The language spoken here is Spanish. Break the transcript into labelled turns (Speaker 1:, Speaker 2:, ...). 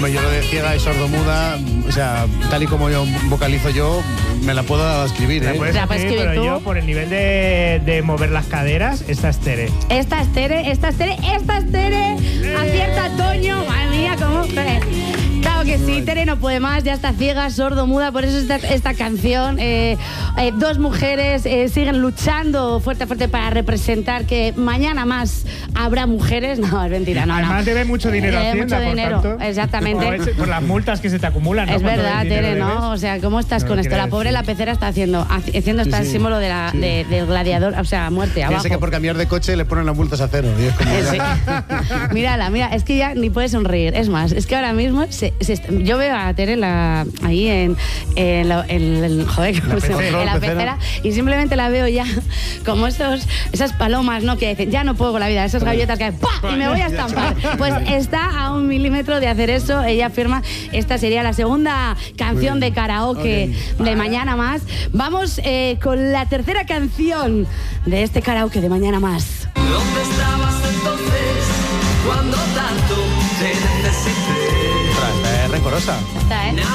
Speaker 1: Hombre, yo lo de ciega y sordomuda, o sea, tal y como yo vocalizo yo, me la puedo escribir, ¿eh?
Speaker 2: La puedes escribir, pero
Speaker 3: tú.
Speaker 2: Yo, por el nivel de mover las caderas, esta es Tere.
Speaker 3: Esta es Tere. Acierta Toño. Madre mía, cómo... Claro que sí, Tere no puede más, ya está ciega, sordo-muda, por eso esta canción. Dos mujeres siguen luchando fuerte para representar que mañana más habrá mujeres. No, es mentira, no.
Speaker 2: Además debe mucho dinero a Hacienda,
Speaker 3: mucho dinero,
Speaker 2: por tanto.
Speaker 3: exactamente.
Speaker 2: Por las multas que se te acumulan, ¿no?
Speaker 3: Es verdad, Tere, ¿no?
Speaker 2: debes.
Speaker 3: O sea, ¿cómo estás
Speaker 2: No
Speaker 3: con
Speaker 2: lo
Speaker 3: esto? La pobre
Speaker 2: decir.
Speaker 3: la pecera está haciendo el símbolo del gladiador, o sea, muerte, abajo.
Speaker 1: Piensa que por cambiar de coche le ponen las multas a cero. Y es como
Speaker 3: Sí. Mírala, es que ya ni puede sonreír. Es más, es que ahora mismo yo veo a Tere ahí en la pecera y simplemente la veo ya como esas palomas, ¿no? Que dicen, ya no puedo con la vida, esas gaviotas que ¡pah! Y me voy a estampar. Pues está a 1 milímetro de hacer eso. Ella afirma, esta sería la segunda canción de karaoke de Mañana Más. Vamos con la tercera canción de este karaoke de Mañana Más.
Speaker 4: ¿Dónde estabas entonces cuando tanto te necesité?
Speaker 1: rencorosa.
Speaker 3: Está, ¿eh?